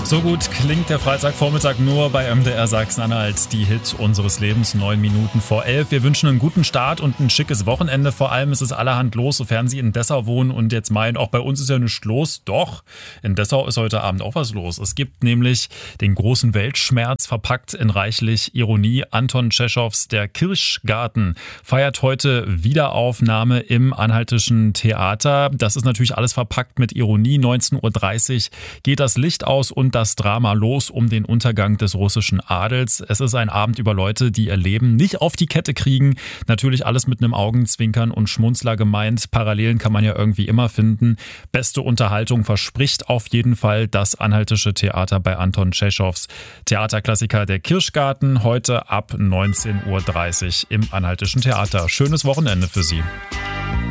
So gut klingt der Freitagvormittag nur bei MDR Sachsen-Anhalt. Die Hit unseres Lebens, 9 Minuten vor 11. Wir wünschen einen guten Start und ein schickes Wochenende. Vor allem ist es allerhand los, sofern Sie in Dessau wohnen und jetzt meinen, auch bei uns ist ja nichts los. Doch, in Dessau ist heute Abend auch was los. Es gibt nämlich den großen Weltschmerz verpackt in reichlich Ironie. Anton Tschechows Der Kirschgarten feiert heute Wiederaufnahme im Anhaltischen Theater. Das ist natürlich alles verpackt mit Ironie. 19:30 Uhr geht das Licht aus und das Drama los um den Untergang des russischen Adels. Es ist ein Abend über Leute, die ihr Leben nicht auf die Kette kriegen. Natürlich alles mit einem Augenzwinkern und Schmunzler gemeint. Parallelen kann man ja irgendwie immer finden. Beste Unterhaltung verspricht auf jeden Fall das Anhaltische Theater bei Anton Tschechows Theaterklassiker Der Kirschgarten. Heute ab 19:30 Uhr im Anhaltischen Theater. Schönes Wochenende für Sie.